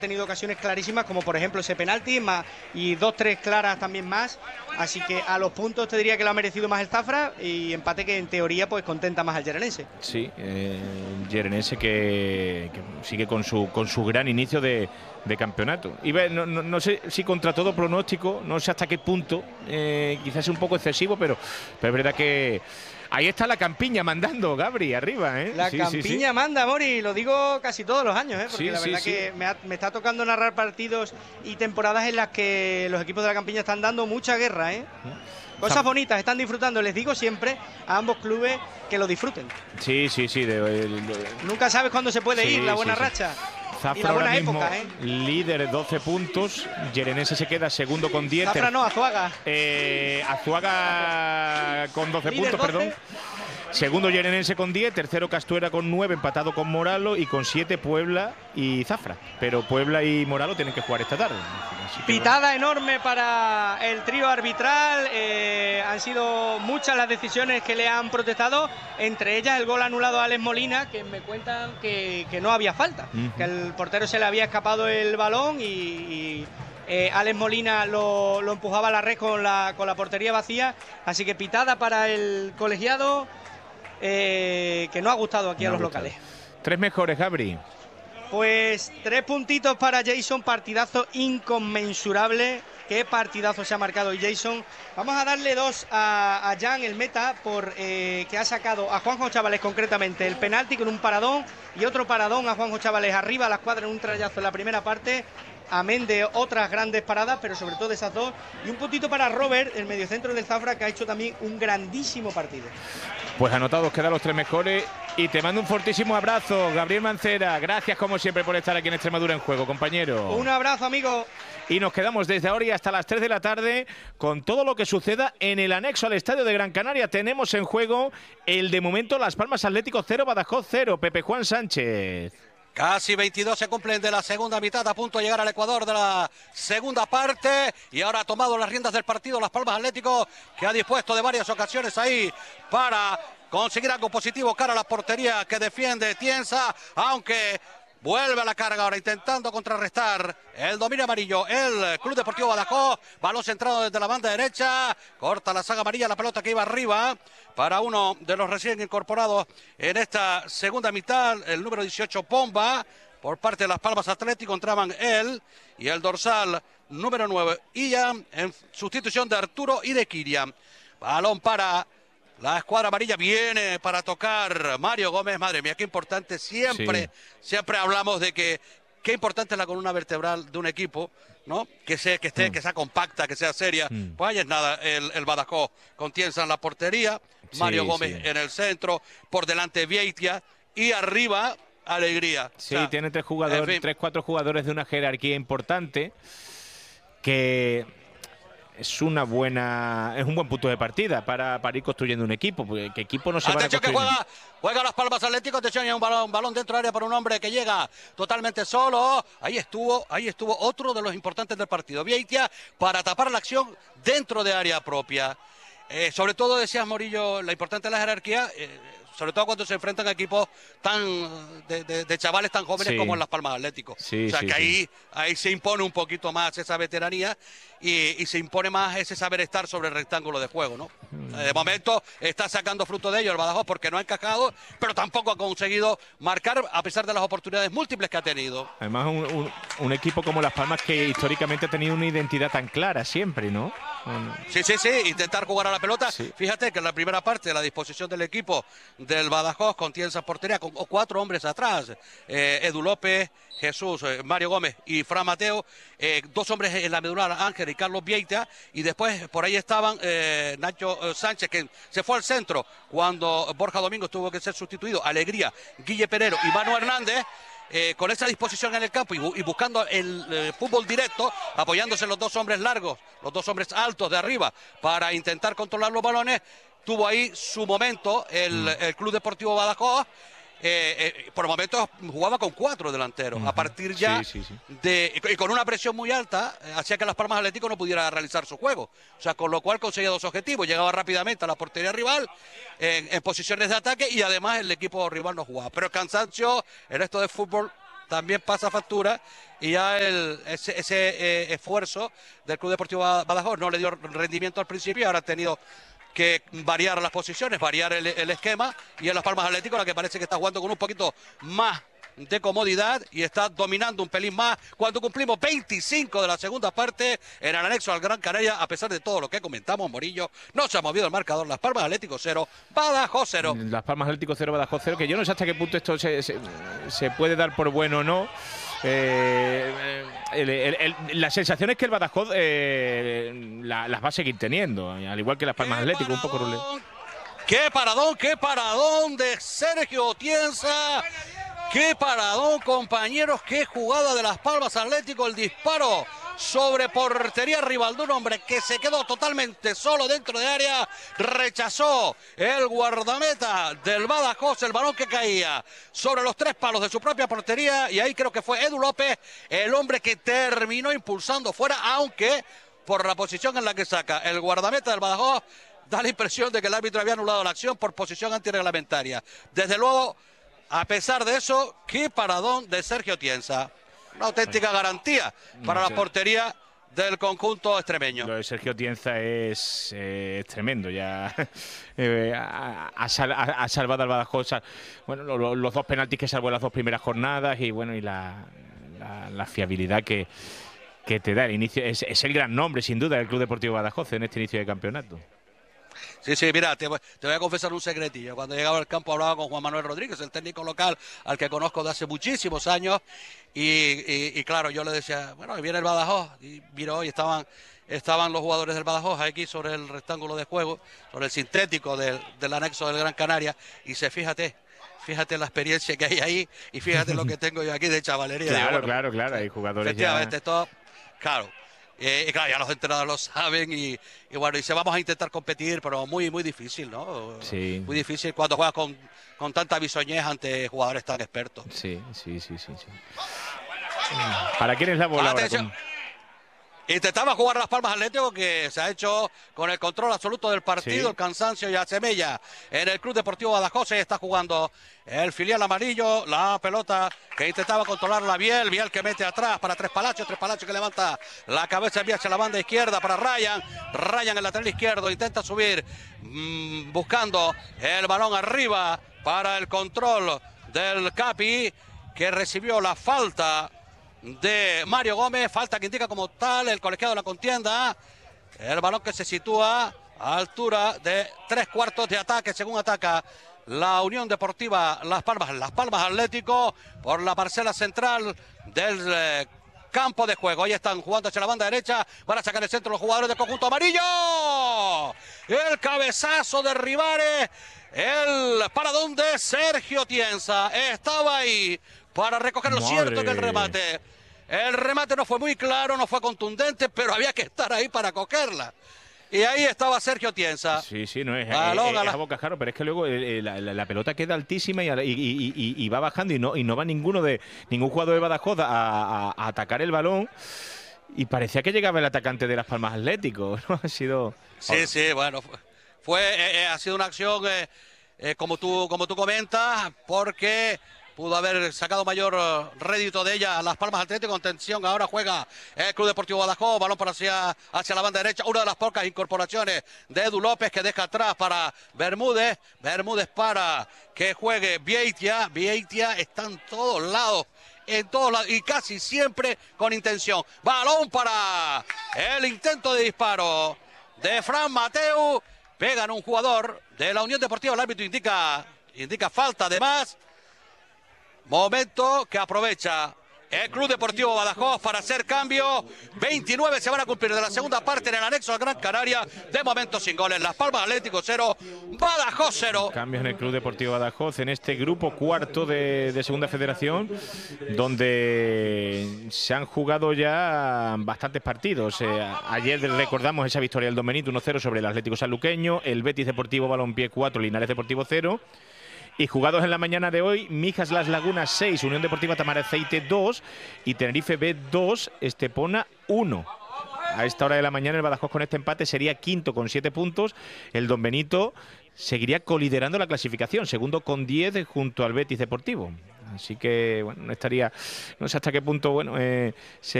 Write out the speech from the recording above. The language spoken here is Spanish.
tenido ocasiones clarísimas, como por ejemplo ese penalti y 2-3 claras también más, así que a los puntos te diría que lo ha merecido más el Zafra, y empate que en teoría pues contenta más al Yerenense. Sí, Yerenense que sigue con su gran inicio de campeonato. Y no sé si contra todo pronóstico, no sé hasta qué punto, quizás es un poco excesivo, pero es verdad que ahí está la campiña mandando, Gabri, arriba, ¿eh? La campiña manda, Mori, lo digo casi todos los años, porque la verdad que me está tocando narrar partidos y temporadas en las que los equipos de la campiña están dando mucha guerra, ¿eh? Cosas bonitas, están disfrutando. Les digo siempre a ambos clubes que lo disfruten. Sí. Nunca sabes cuándo se puede ir la buena racha. Zafra y la buena ahora mismo época, ¿eh? Líder 12 puntos. Yerenense se queda segundo con 10. Zafra no, Azuaga. Azuaga con 12 puntos, 12. perdón. Segundo Yerenense con 10, tercero Castuera con 9, empatado con Moralo, y con 7 Puebla y Zafra. Pero Puebla y Moralo tienen que jugar esta tarde. Pitada enorme para el trío arbitral. Han sido muchas las decisiones que le han protestado, entre ellas el gol anulado a Alex Molina, que me cuentan que no había falta, que al portero se le había escapado el balón y Alex Molina lo empujaba a la red con la portería vacía, así que pitada para el colegiado, que no ha gustado aquí a los locales. 3 mejores, Gabri. Pues 3 puntitos para Jason, partidazo inconmensurable. Qué partidazo se ha marcado Jason. Vamos a darle 2 a Jan, el meta, por que ha sacado a Juanjo Chavales concretamente el penalti con un paradón, y otro paradón a Juanjo Chavales arriba a la escuadra en un trayazo en la primera parte, amén de otras grandes paradas, pero sobre todo de esas 2. Y un puntito para Robert, el mediocentro del Zafra, que ha hecho también un grandísimo partido. Pues anotados quedan los 3 mejores, y te mando un fortísimo abrazo, Gabriel Mancera. Gracias como siempre por estar aquí en Extremadura en Juego, compañero. Un abrazo, amigo. Y nos quedamos desde ahora y hasta las 3 de la tarde con todo lo que suceda en el anexo al Estadio de Gran Canaria. Tenemos en juego el de momento Las Palmas Atlético 0, Badajoz 0. Pepe Juan Sánchez. Casi 22 se cumplen de la segunda mitad, a punto de llegar al Ecuador de la segunda parte, y ahora ha tomado las riendas del partido Las Palmas Atlético, que ha dispuesto de varias ocasiones ahí para conseguir algo positivo cara a la portería que defiende Tienza, aunque vuelve a la carga ahora intentando contrarrestar el dominio amarillo el Club Deportivo Badajoz. Balón centrado desde la banda derecha, corta la saga amarilla, la pelota que iba arriba para uno de los recién incorporados en esta segunda mitad, el número 18 Pomba, por parte de Las Palmas Atlético. Entraban él y el dorsal número 9 Ian, en sustitución de Arturo y de Kirian. Balón para la escuadra amarilla, viene para tocar Mario Gómez. Madre mía, qué importante. Siempre hablamos de que qué importante es la columna vertebral de un equipo, ¿no? Que sea compacta, que sea seria. Pues ahí es nada, el Badajoz con Tienza en la portería, Mario Gómez en el centro, por delante Vieitia, y arriba Alegría. Sí, o sea, tiene 3-4 jugadores de una jerarquía importante, que es un buen punto de partida para ir construyendo un equipo, porque ¿qué equipo no se va a construir? Atención que juega Las Palmas Atlético, atención, hay un balón dentro del área para un hombre que llega totalmente solo. Ahí estuvo otro de los importantes del partido, Vieitia, para tapar la acción dentro de área propia. Sobre todo, decías, Morillo, la importante es la jerarquía, sobre todo cuando se enfrentan a equipos de chavales tan jóvenes como en Las Palmas Atlético. Ahí se impone un poquito más esa veteranía y se impone más ese saber estar sobre el rectángulo de juego, ¿no? De momento está sacando fruto de ello el Badajoz, porque no ha encajado, pero tampoco ha conseguido marcar a pesar de las oportunidades múltiples que ha tenido. Además, un equipo como Las Palmas, que históricamente ha tenido una identidad tan clara siempre, ¿no? Sí, intentar jugar a la pelota. Fíjate que en la primera parte la disposición del equipo del Badajoz con Tienza portería, con 4 hombres atrás, Edu López, Jesús, Mario Gómez y Fran Mateo, 2 hombres en la medular, Ángel y Carlos Vieitia, y después por ahí estaban Nacho Sánchez, que se fue al centro cuando Borja Domínguez tuvo que ser sustituido, Alegría, Guille Perero y Manu Hernández. Con esa disposición en el campo y buscando el fútbol directo, apoyándose en los 2 hombres largos, los 2 hombres altos de arriba, para intentar controlar los balones. Tuvo ahí su momento el Club Deportivo Badajoz. Por momentos jugaba con 4 delanteros. A partir ya y con una presión muy alta, hacía que Las Palmas Atlético no pudiera realizar su juego. O sea, con lo cual conseguía 2 objetivos. Llegaba rápidamente a la portería rival en posiciones de ataque, y además el equipo rival no jugaba. Pero el cansancio en esto de fútbol también pasa factura y ya ese esfuerzo del Club Deportivo Badajoz no le dio rendimiento al principio y ahora ha tenido que variar las posiciones, variar el esquema, y en Las Palmas Atlético la que parece que está jugando con un poquito más de comodidad y está dominando un pelín más cuando cumplimos 25 de la segunda parte en el anexo al Gran Canaria. A pesar de todo lo que comentamos, Morillo, no se ha movido el marcador. Las Palmas Atlético 0, Badajoz 0. Las Palmas Atlético 0, Badajoz 0, que yo no sé hasta qué punto esto se puede dar por bueno o no. La sensación es que el Badajoz las va a seguir teniendo, al igual que Las Palmas Atlético, un poco. ¡Qué paradón de Sergio Tienza! ¡Qué paradón, compañeros! ¡Qué jugada de Las Palmas Atlético! El disparo sobre portería rival de un hombre que se quedó totalmente solo dentro de área. Rechazó el guardameta del Badajoz el balón que caía sobre los 3 palos de su propia portería. Y ahí creo que fue Edu López el hombre que terminó impulsando fuera, aunque por la posición en la que saca el guardameta del Badajoz da la impresión de que el árbitro había anulado la acción por posición antirreglamentaria. Desde luego, a pesar de eso, qué paradón de Sergio Tienza. Una auténtica garantía para la portería del conjunto extremeño. Lo de Sergio Tienza es tremendo. Ya ha salvado al Badajoz. Bueno, los 2 penaltis que salvó en las 2 primeras jornadas y bueno, y la fiabilidad que te da el inicio. Es el gran nombre, sin duda, del Club Deportivo Badajoz en este inicio de campeonato. Sí, mira, te voy a confesar un secretillo. Cuando llegaba al campo hablaba con Juan Manuel Rodríguez, el técnico local al que conozco de hace muchísimos años, y claro, yo le decía, bueno, viene el Badajoz, y miró y estaban los jugadores del Badajoz aquí sobre el rectángulo de juego, sobre el sintético del anexo del Gran Canaria, y fíjate la experiencia que hay ahí, y fíjate lo que tengo yo aquí de chavalería. Claro, hay jugadores efectivamente, ya... todo, claro. Claro, ya los entrenadores lo saben y bueno, y se vamos a intentar competir, pero muy difícil, ¿no? Sí. Muy difícil cuando juegas con tanta bisoñez ante jugadores tan expertos. Sí. ¿Para quién es la bola ahora? Intentaba jugar Las Palmas Atlético, que se ha hecho con el control absoluto del partido, el cansancio y semella en el Club Deportivo Badajoz. Está jugando el filial amarillo, la pelota que intentaba controlarla Biel que mete atrás para Tres Palacios que levanta la cabeza, envía hacia la banda izquierda para Ryan, el lateral izquierdo, intenta subir buscando el balón arriba para el control del Capi, que recibió la falta de Mario Gómez, falta que indica como tal el colegiado de la contienda. El balón que se sitúa a altura de 3/4 de ataque, según ataca la Unión Deportiva Las Palmas Atlético por la parcela central del campo de juego. Ahí están jugando hacia la banda derecha, van a sacar el centro los jugadores del conjunto amarillo. El cabezazo de Rivares, el paradón de Sergio Tienza estaba ahí para recoger. Lo cierto que el remate no fue muy claro, no fue contundente, pero había que estar ahí para cogerla. Y ahí estaba Sergio Tienza. Sí, no es a bocajarro, pero es que luego la pelota queda altísima y va bajando y no va ningún jugador de Badajoz a atacar el balón. Y parecía que llegaba el atacante de Las Palmas Atlético, ¿no? Ha sido... Sí, bueno, ha sido una acción como tú comentas, porque pudo haber sacado mayor rédito de ella Las Palmas Atlético. Con tensión ahora juega el Club Deportivo Badajoz, balón por hacia la banda derecha, una de las pocas incorporaciones de Edu López, que deja atrás para Bermúdez para que juegue Vieitia está en todos lados y casi siempre con intención. Balón para el intento de disparo de Fran Mateu, pegan un jugador de la Unión Deportiva, el árbitro indica falta de más. Momento que aprovecha el Club Deportivo Badajoz para hacer cambio. 29 se van a cumplir de la segunda parte en el anexo al Gran Canaria. De momento sin goles. Las Palmas Atlético 0, Badajoz 0. Cambios en el Club Deportivo Badajoz en este grupo cuarto de Segunda Federación, donde se han jugado ya bastantes partidos. Ayer recordamos esa victoria del Don Benito 1-0 sobre el Atlético Sanluqueño, el Betis Deportivo Balompié 4, Linares Deportivo 0. Y jugados en la mañana de hoy, Mijas Las Lagunas 6, Unión Deportiva Tamaraceite 2 y Tenerife B 2, Estepona 1. A esta hora de la mañana el Badajoz con este empate sería quinto con 7 puntos. El Don Benito seguiría coliderando la clasificación, segundo con 10 junto al Betis Deportivo. Así que, bueno, no sé hasta qué punto, bueno,